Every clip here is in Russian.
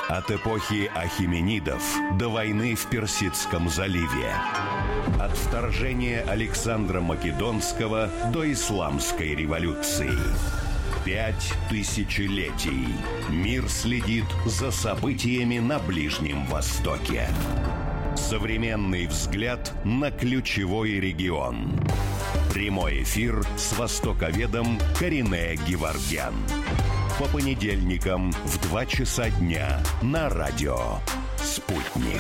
От эпохи ахименидов до войны в Персидском заливе. От вторжения Александра Македонского до исламской революции. 5 тысячелетий. Мир следит за событиями на Ближнем Востоке. Современный взгляд на ключевой регион. Прямой эфир с востоковедом Каринэ Геворгян. По понедельникам в 2 часа дня на радио «Спутник».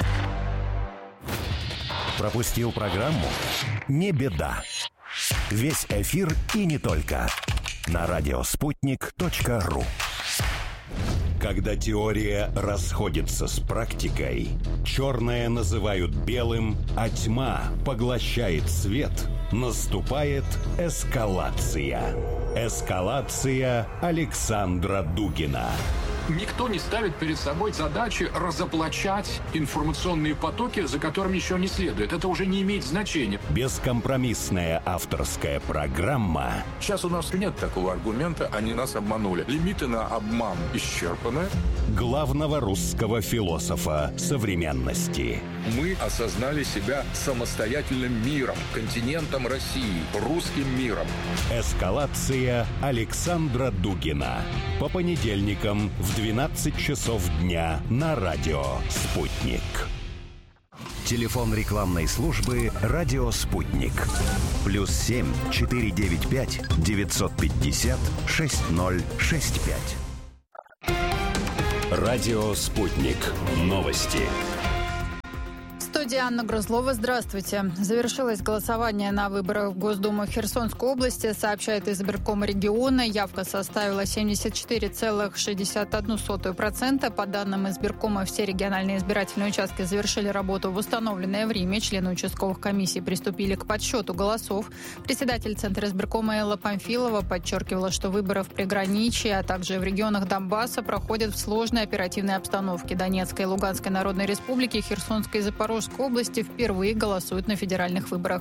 Пропустил программу? Не беда. Весь эфир и не только на радиоспутник.ру. Когда теория расходится с практикой, черное называют белым, а тьма поглощает свет, наступает эскалация. Эскалация Александра Дугина. Никто не ставит перед собой задачи разоблачать информационные потоки, за которыми еще не следует. Это уже не имеет значения. Бескомпромиссная авторская программа. Сейчас у нас нет такого аргумента, они нас обманули. Лимиты на обман исчерпаны. Главного русского философа современности. Мы осознали себя самостоятельным миром, континентом России, русским миром. Эскалация Александра Дугина. По понедельникам в 12 часов дня на радио «Спутник». Телефон рекламной службы «Радио Спутник». +7 495 950 6065. Радио «Спутник». Новости. Студия Анна Грузлова. Здравствуйте. Завершилось голосование на выборах в Госдуму Херсонской области, сообщает избирком региона. Явка составила 74,61%. По данным избиркома, все региональные избирательные участки завершили работу в установленное время. Члены участковых комиссий приступили к подсчету голосов. Председатель Центра избиркома Элла Памфилова подчеркивала, что выборы в приграничье, а также в регионах Донбасса проходят в сложной оперативной обстановке. Донецкой и Луганской народной республики, Херсонской и Запорожской области впервые голосуют на федеральных выборах.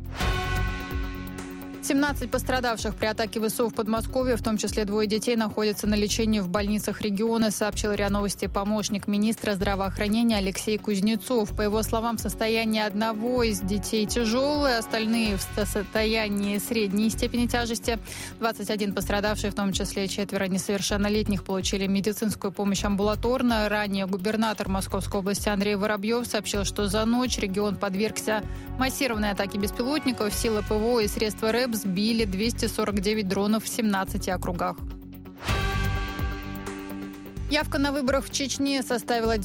17 пострадавших при атаке ВСУ в Подмосковье, в том числе 2 детей, находятся на лечении в больницах региона, сообщил РИА Новости помощник министра здравоохранения Алексей Кузнецов. По его словам, состояние одного из детей тяжелое, остальные в состоянии средней степени тяжести. 21 пострадавший, в том числе 4 несовершеннолетних, получили медицинскую помощь амбулаторно. Ранее губернатор Московской области Андрей Воробьев сообщил, что за ночь регион подвергся массированной атаке беспилотников. Силы ПВО и средства РЭБ сбили 249 дронов в 17 округах. Явка на выборах в Чечне составила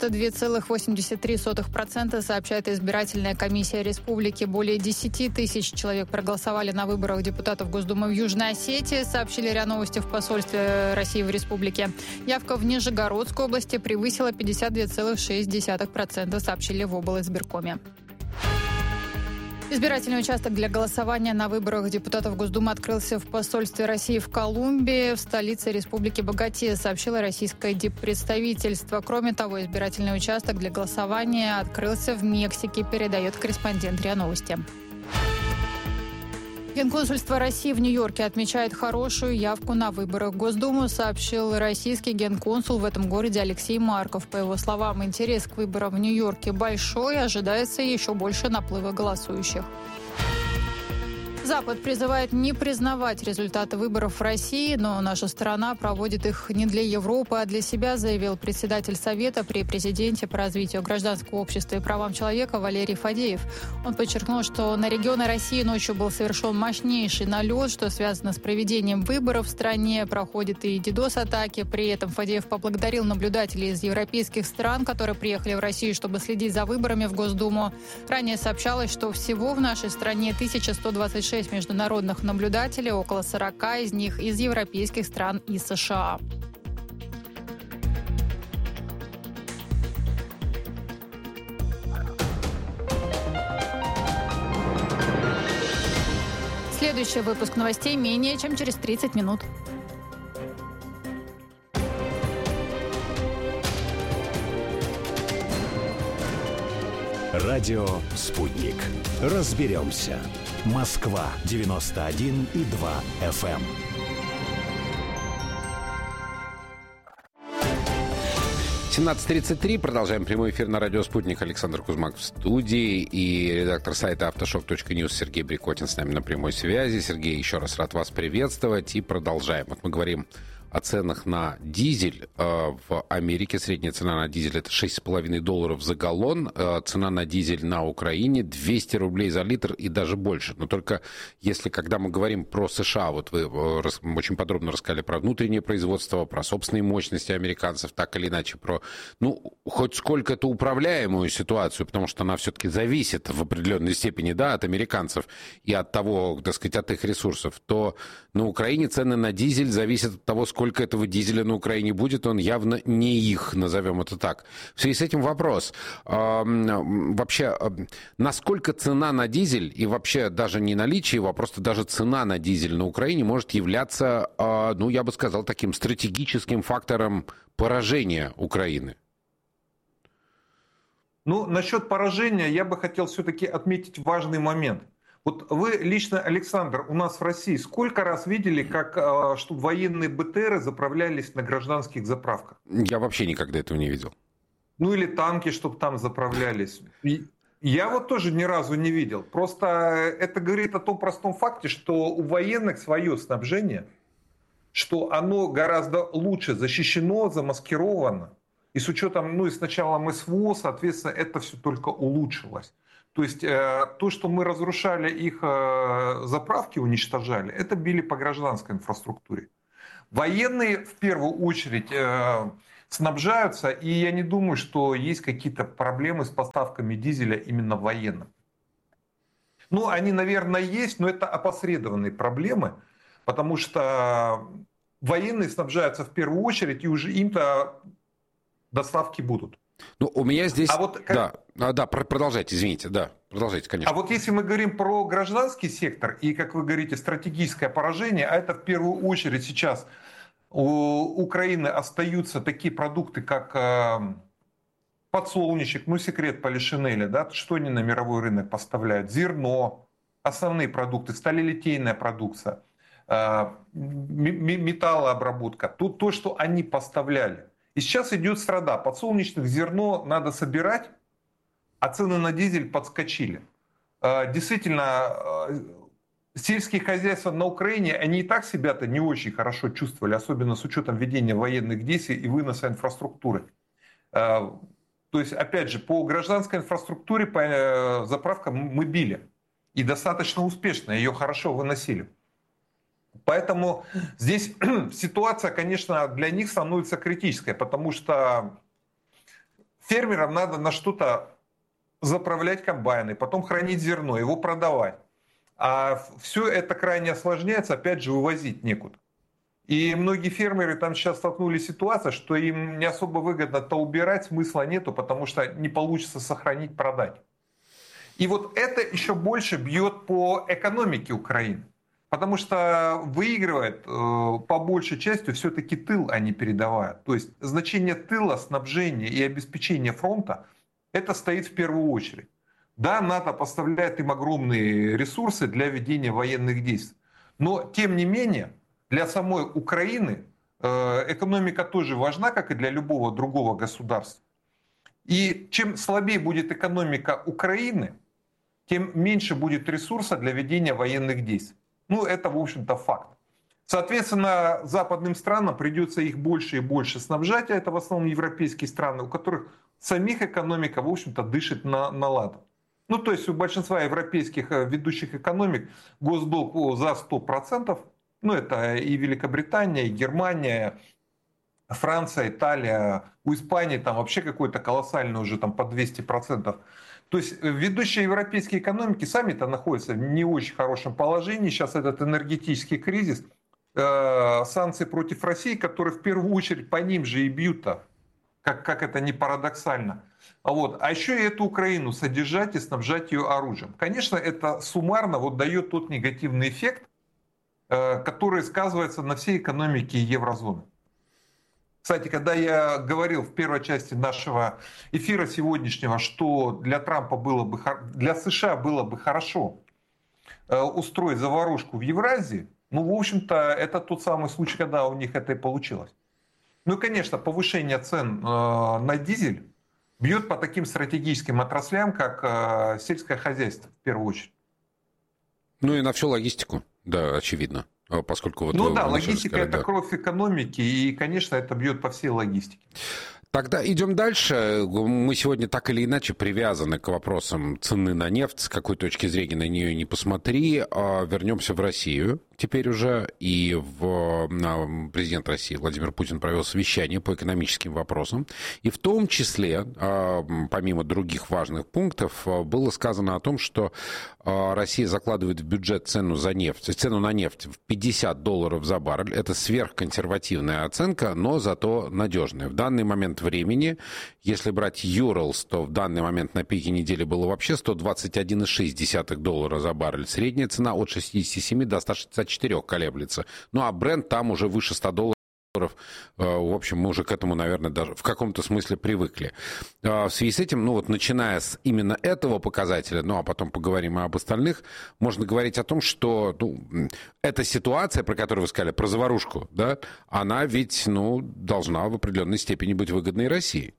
92,83%, сообщает избирательная комиссия республики. Более 10 тысяч человек проголосовали на выборах депутатов Госдумы в Южной Осетии, сообщили РИА Новости в посольстве России в республике. Явка в Нижегородской области превысила 52,6%, сообщили в облизбиркоме. Избирательный участок для голосования на выборах депутатов Госдумы открылся в посольстве России в Колумбии, в столице Республики Богатея, сообщило российское диппредставительство. Кроме того, избирательный участок для голосования открылся в Мексике, передает корреспондент РИА Новости. Генконсульство России в Нью-Йорке отмечает хорошую явку на выборах в Госдуму, сообщил российский генконсул в этом городе Алексей Марков. По его словам, интерес к выборам в Нью-Йорке большой, ожидается еще больше наплыва голосующих. Запад призывает не признавать результаты выборов в России, но наша страна проводит их не для Европы, а для себя, заявил председатель Совета при президенте по развитию гражданского общества и правам человека Валерий Фадеев. Он подчеркнул, что на регионы России ночью был совершен мощнейший налет, что связано с проведением выборов в стране, проходят и DDoS-атаки. При этом Фадеев поблагодарил наблюдателей из европейских стран, которые приехали в Россию, чтобы следить за выборами в Госдуму. Ранее сообщалось, что всего в нашей стране 1126 международных наблюдателей, около 40 из них из европейских стран и США. Следующий выпуск новостей менее чем через 30 минут. Радио «Спутник». Разберемся. Москва, 91,2 FM. 18:33. Продолжаем прямой эфир на радио «Спутник». Александр Кузьмак в студии и редактор сайта автошок.ньюс Сергей Брикотин с нами на прямой связи. Сергей, еще раз рад вас приветствовать и продолжаем. Вот мы говорим о ценах на дизель. В Америке средняя цена на дизель — это $6,5 за галлон. Цена на дизель на Украине — 200 рублей за литр и даже больше. Но только если, когда мы говорим про США, вот вы очень подробно рассказали про внутреннее производство, про собственные мощности американцев, так или иначе, про, хоть сколько-то управляемую ситуацию, потому что она все-таки зависит в определенной степени, да, от американцев и от того, так сказать, от их ресурсов, то на Украине цены на дизель зависят от того, сколько этого дизеля на Украине будет, он явно не их, назовем это так. В связи с этим вопрос. Вообще, насколько цена на дизель, и вообще даже не наличие его, а просто даже цена на дизель на Украине может являться, я бы сказал, таким стратегическим фактором поражения Украины? Насчет поражения я бы хотел все-таки отметить важный момент. Вот вы лично, Александр, у нас в России сколько раз видели, чтобы военные БТРы заправлялись на гражданских заправках? Я вообще никогда этого не видел. Или танки, чтобы там заправлялись. Я вот тоже ни разу не видел. Просто это говорит о том простом факте, что у военных свое снабжение, что оно гораздо лучше защищено, замаскировано. И с учетом, и с началом СВО, соответственно, это все только улучшилось. То есть то, что мы разрушали их заправки, уничтожали, это били по гражданской инфраструктуре. Военные в первую очередь снабжаются, и я не думаю, что есть какие-то проблемы с поставками дизеля именно военным. Они, наверное, есть, но это опосредованные проблемы, потому что военные снабжаются в первую очередь, и уже им-то доставки будут. У меня здесь... продолжайте, извините, продолжайте, конечно. А вот если мы говорим про гражданский сектор и, как вы говорите, стратегическое поражение, а это в первую очередь сейчас у Украины остаются такие продукты, как подсолнечник, секрет Полишинеля, да, что они на мировой рынок поставляют, зерно, основные продукты, сталелитейная продукция, металлообработка, то, что они поставляли. И сейчас идет страда. Подсолнечных зерно надо собирать, а цены на дизель подскочили. Действительно, сельские хозяйства на Украине, они и так себя-то не очень хорошо чувствовали, особенно с учетом ведения военных действий и выноса инфраструктуры. То есть, опять же, по гражданской инфраструктуре, по заправкам мы били. И достаточно успешно, ее хорошо выносили. Поэтому здесь ситуация, конечно, для них становится критической, потому что фермерам надо на что-то заправлять комбайны, потом хранить зерно, его продавать. А все это крайне осложняется, опять же, вывозить некуда. И многие фермеры там сейчас столкнулись с ситуацией, что им не особо выгодно-то убирать, смысла нету, потому что не получится сохранить, продать. И вот это еще больше бьет по экономике Украины. Потому что выигрывает по большей части все-таки тыл, а не передовая. То есть значение тыла, снабжения и обеспечения фронта, это стоит в первую очередь. Да, НАТО поставляет им огромные ресурсы для ведения военных действий. Но тем не менее, для самой Украины экономика тоже важна, как и для любого другого государства. И чем слабее будет экономика Украины, тем меньше будет ресурса для ведения военных действий. Это, в общем-то, факт. Соответственно, западным странам придется их больше и больше снабжать, а это в основном европейские страны, у которых самих экономика, в общем-то, дышит на ладан. То есть у большинства европейских ведущих экономик госдолг за 100%. Это и Великобритания, и Германия, Франция, Италия. У Испании там вообще какой-то колоссальный уже там по 200%. То есть ведущие европейские экономики сами-то находятся в не очень хорошем положении. Сейчас этот энергетический кризис, санкции против России, которые в первую очередь по ним же и бьют-то, как это ни парадоксально. А еще и эту Украину содержать и снабжать ее оружием. Конечно, это суммарно дает тот негативный эффект, который сказывается на всей экономике еврозоны. Кстати, когда я говорил в первой части нашего эфира сегодняшнего, что для США было бы хорошо устроить заварушку в Евразии, в общем-то, это тот самый случай, когда у них это и получилось. Ну и, конечно, повышение цен на дизель бьет по таким стратегическим отраслям, как сельское хозяйство, в первую очередь. Ну и на всю логистику, да, очевидно. Поскольку вот ну да, логистика сказали, это кровь экономики, и, конечно, это бьет по всей логистике. Тогда идем дальше. Мы сегодня так или иначе привязаны к вопросам цены на нефть. С какой точки зрения на нее не посмотри. Вернемся в Россию теперь уже. И президент России Владимир Путин провел совещание по экономическим вопросам. И в том числе, помимо других важных пунктов, было сказано о том, что Россия закладывает в бюджет цену на нефть в $50 за баррель. Это сверхконсервативная оценка, но зато надежная. В данный момент времени, если брать Urals, то в данный момент на пике недели было вообще $121,6 за баррель. Средняя цена от 67 до 164 колеблется. Ну а Brent там уже выше $100. В общем, мы уже к этому, наверное, даже в каком-то смысле привыкли. В связи с этим, начиная с именно этого показателя, а потом поговорим и об остальных, можно говорить о том, что эта ситуация, про которую вы сказали, про заварушку, да, она ведь, должна в определенной степени быть выгодной России.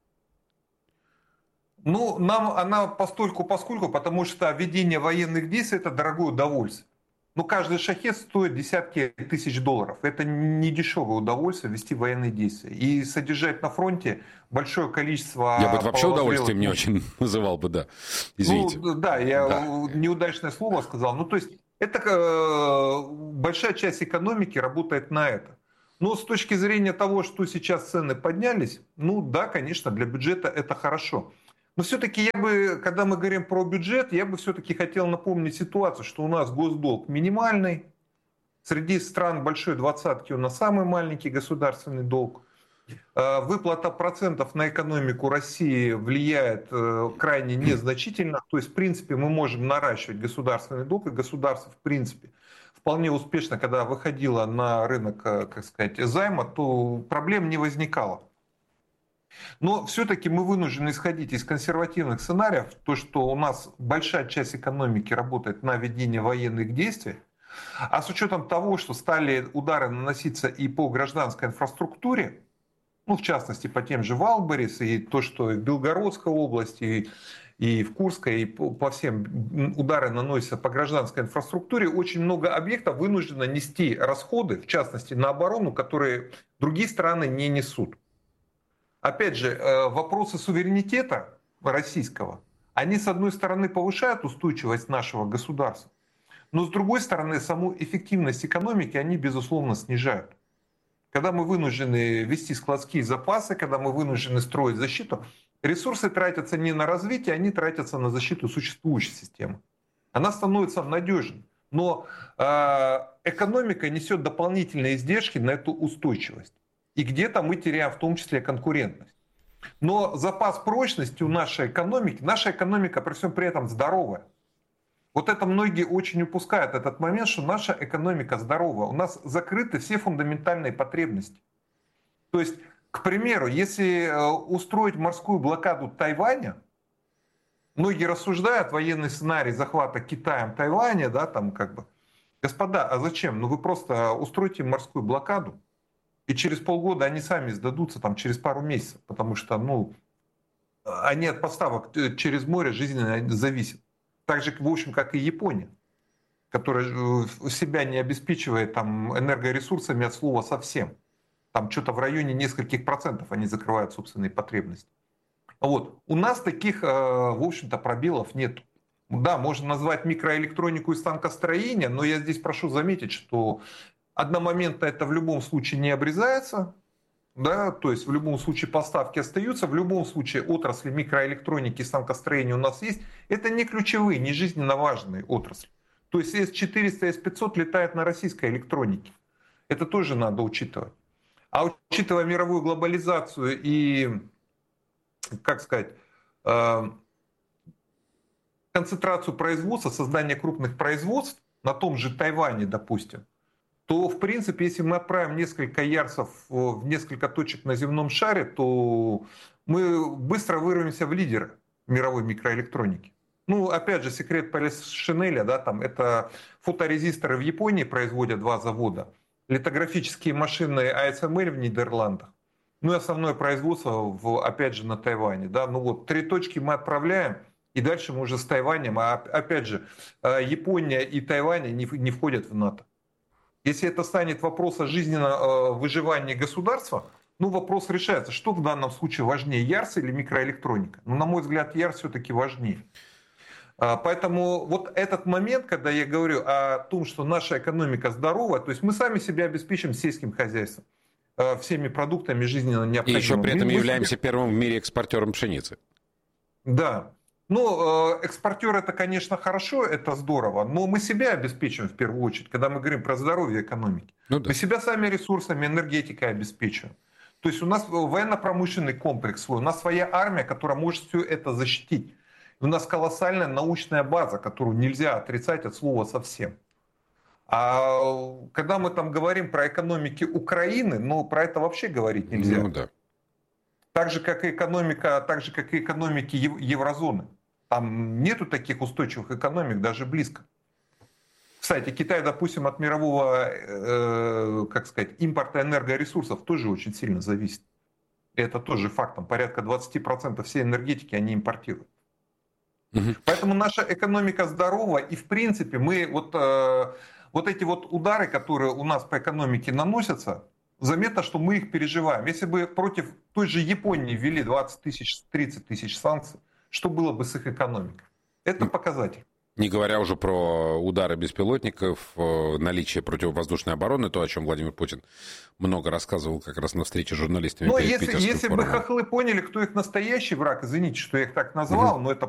Нам она поскольку, потому что ведение военных действий – это дорогое удовольствие. Каждый шахед стоит десятки тысяч долларов. Это не дешевое удовольствие вести военные действия. И содержать на фронте большое количество... Я бы это вообще удовольствием не очень называл бы, да. Извините. Неудачное слово сказал. То есть, это большая часть экономики работает на это. Но с точки зрения того, что сейчас цены поднялись, да, конечно, для бюджета это хорошо. Но все-таки когда мы говорим про бюджет, я бы все-таки хотел напомнить ситуацию, что у нас госдолг минимальный. Среди стран большой двадцатки у нас самый маленький государственный долг. Выплата процентов на экономику России влияет крайне незначительно. То есть, в принципе, мы можем наращивать государственный долг, и государство, в принципе, вполне успешно, когда выходило на рынок, займа, то проблем не возникало. Но все-таки мы вынуждены исходить из консервативных сценариев, то, что у нас большая часть экономики работает на ведение военных действий, а с учетом того, что стали удары наноситься и по гражданской инфраструктуре, в частности по тем же Валберис, и то, что в Белгородской области, и в Курской, и по всем удары наносятся по гражданской инфраструктуре, очень много объектов вынуждено нести расходы, в частности на оборону, которые другие страны не несут. Опять же, вопросы суверенитета российского, они, с одной стороны, повышают устойчивость нашего государства, но, с другой стороны, саму эффективность экономики они, безусловно, снижают. Когда мы вынуждены вести складские запасы, когда мы вынуждены строить защиту, ресурсы тратятся не на развитие, они тратятся на защиту существующей системы. Она становится надежной, но экономика несет дополнительные издержки на эту устойчивость. И где-то мы теряем в том числе конкурентность. Но запас прочности у нашей экономика при всем при этом здоровая. Вот это многие очень упускают, этот момент, что наша экономика здоровая. У нас закрыты все фундаментальные потребности. То есть, к примеру, если устроить морскую блокаду Тайваня, многие рассуждают, военный сценарий захвата Китаем Тайваня, господа, а зачем? Вы просто устройте морскую блокаду, и через полгода они сами сдадутся, через пару месяцев, потому что они от поставок через море жизненно зависят. Так же, в общем, как и Япония, которая себя не обеспечивает энергоресурсами от слова совсем. Там что-то в районе нескольких процентов они закрывают собственные потребности. У нас таких, в общем-то, пробелов нет. Да, можно назвать микроэлектронику и станкостроение, но я здесь прошу заметить, что одномоментно это в любом случае не обрезается, да, то есть в любом случае поставки остаются, в любом случае отрасли микроэлектроники и станкостроения у нас есть. Это не ключевые, не жизненно важные отрасли. То есть С-400, С-500 летает на российской электронике. Это тоже надо учитывать. А учитывая мировую глобализацию и, концентрацию производства, создание крупных производств на том же Тайване, допустим, то, в принципе, если мы отправим несколько ярсов в несколько точек на земном шаре, то мы быстро вырвемся в лидеры мировой микроэлектроники. Опять же, секрет Полишинеля, это фоторезисторы в Японии производят 2 завода, литографические машины ASML в Нидерландах ну и основное производство, опять же, на Тайване. Да? Ну вот, 3 точки мы отправляем, и дальше мы уже с Тайванем. А опять же, Япония и Тайвань не входят в НАТО. Если это станет вопрос о жизненном выживании государства, ну вопрос решается, что в данном случае важнее, ЯРС или микроэлектроника? Ну, на мой взгляд, ЯРС все-таки важнее. Поэтому вот этот момент, когда я говорю о том, что наша экономика здорова, то есть мы сами себя обеспечим сельским хозяйством, всеми продуктами жизненно необходимыми. И еще при этом являемся первым в мире экспортером пшеницы. Да. Ну, экспортер это, конечно, хорошо, это здорово, но мы себя обеспечиваем в первую очередь, когда мы говорим про здоровье экономики. Ну, да. Мы себя сами ресурсами, энергетикой обеспечиваем. То есть у нас военно-промышленный комплекс свой, у нас своя армия, которая может все это защитить. У нас колоссальная научная база, которую нельзя отрицать от слова совсем. А когда мы там говорим про экономики Украины, ну, про это вообще говорить нельзя. Ну, да. Так же, как и экономики еврозоны. Там нету таких устойчивых экономик даже близко. Кстати, Китай, допустим, от мирового, импорта энергоресурсов тоже очень сильно зависит. И это тоже факт. Там порядка 20% всей энергетики они импортируют. Угу. Поэтому наша экономика здорова, и в принципе мы вот эти вот удары, которые у нас по экономике наносятся, заметно, что мы их переживаем. Если бы против той же Японии ввели 20 тысяч, 30 тысяч санкций, что было бы с их экономикой? Это показатель. Не говоря уже про удары беспилотников, наличие противовоздушной обороны, то, о чем Владимир Путин много рассказывал как раз на встрече с журналистами. Но если бы хохлы поняли, кто их настоящий враг, извините, что я их так назвал, но это